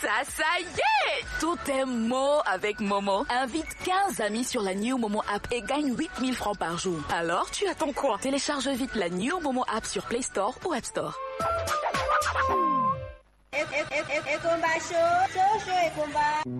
Ça y est! Tout est Mo avec Momo. Invite 15 amis sur la New Momo app et gagne 8000 francs par jour. Alors, tu attends quoi? Télécharge vite la New Momo app sur Play Store ou App Store. Combat show, show, combat.